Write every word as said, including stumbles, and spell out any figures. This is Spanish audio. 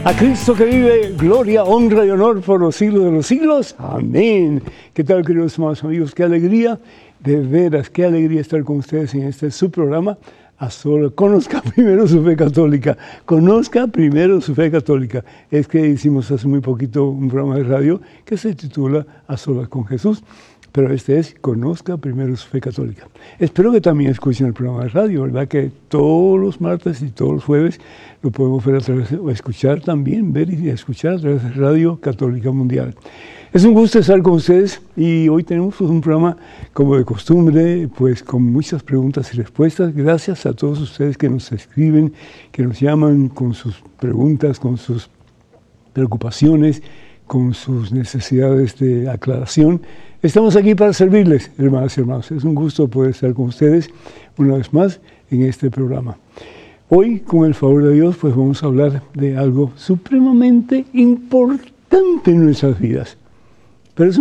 A Cristo que vive, gloria, honra y honor por los siglos de los siglos. Amén. ¿Qué tal, queridos hermanos amigos? Qué alegría, de veras, qué alegría estar con ustedes en este su programa. A solas, conozca primero su fe católica. Conozca primero su fe católica. Es que hicimos hace muy poquito un programa de radio que se titula A solas con Jesús. Pero este es Conozca primero su fe católica. Espero que también escuchen el programa de radio, ¿verdad? Que todos los martes y todos los jueves lo podemos ver a través, o escuchar también, ver y escuchar a través de Radio Católica Mundial. Es un gusto estar con ustedes y hoy tenemos un programa como de costumbre, pues con muchas preguntas y respuestas. Gracias a todos ustedes que nos escriben, que nos llaman con sus preguntas, con sus preocupaciones, con sus necesidades de aclaración. Estamos aquí para servirles, hermanas y hermanos. Es un gusto poder estar con ustedes una vez más en este programa. Hoy, con el favor de Dios, pues vamos a hablar de algo supremamente importante en nuestras vidas.